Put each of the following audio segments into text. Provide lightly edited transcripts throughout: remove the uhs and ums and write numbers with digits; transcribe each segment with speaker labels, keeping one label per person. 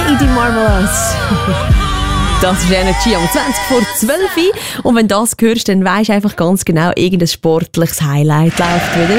Speaker 1: Lady Marmalade. Das ist Energy um 20 vor 12 Uhr. Und wenn du das hörst, dann weisst du einfach ganz genau, irgendein sportliches Highlight läuft wieder.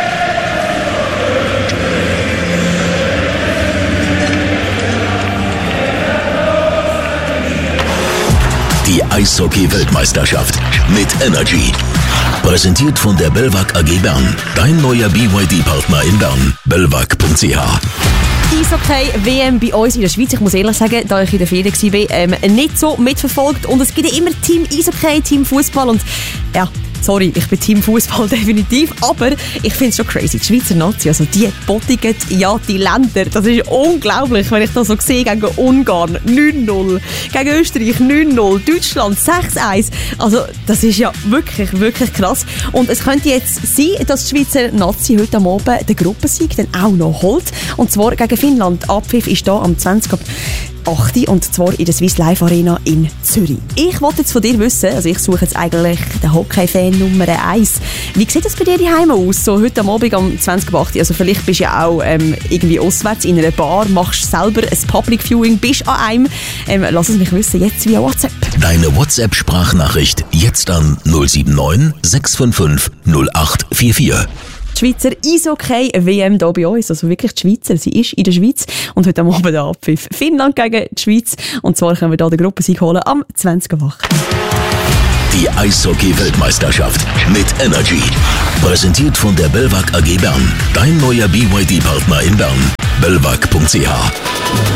Speaker 2: Die Eishockey-Weltmeisterschaft mit Energy. Präsentiert von der Belvag AG Bern. Dein neuer BYD-Partner in Bern. belvag.ch.
Speaker 1: Eishockey-WM bei uns in der Schweiz. Ich muss ehrlich sagen, da ich in der Ferien war, nicht so mitverfolgt. Und es gibt ja immer Team Eishockey, Team Fußball und ja, sorry, ich bin Team Fußball definitiv, aber ich finde es schon crazy. Die Schweizer Nazi, also die bottigen ja die Länder. Das ist unglaublich, wenn ich das so sehe, gegen Ungarn 9-0, gegen Österreich 9-0, Deutschland 6-1. Also das ist ja wirklich, wirklich krass. Und es könnte jetzt sein, dass die Schweizer Nazi heute am Abend den Gruppensieg dann auch noch holt. Und zwar gegen Finnland. Abpfiff ist da am 20. 8. und zwar in der Swiss Life Arena in Zürich. Ich wollte jetzt von dir wissen, also ich suche jetzt eigentlich den Hockey-Fan Nummer 1. Wie sieht das bei dir daheim aus, so heute am Abend am 20.8. Also vielleicht bist du ja auch irgendwie auswärts in einer Bar, machst selber ein Public Viewing, bist an einem. Lass es mich wissen, jetzt via WhatsApp.
Speaker 2: Deine WhatsApp-Sprachnachricht jetzt an 079 655 0844.
Speaker 1: Die Schweizer Eishockey-WM hier bei uns, also wirklich die Schweizer, sie ist in der Schweiz und heute am Abend der Abpfiff. Finnland gegen die Schweiz und zwar können wir hier den Gruppensieg holen am 20.8.
Speaker 2: Die Eishockey-Weltmeisterschaft mit Energy. Präsentiert von der Belvag AG Bern. Dein neuer BYD-Partner in Bern. belvag.ch.